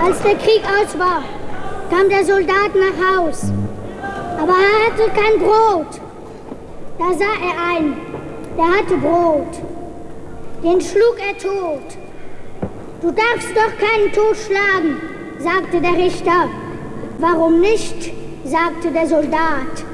Als der Krieg aus war, kam der Soldat nach Haus. Aber er hatte kein Brot. Da sah er einen, der hatte Brot. Den schlug er tot. Du darfst doch keinen totschlagen, sagte der Richter. Warum nicht, sagte der Soldat.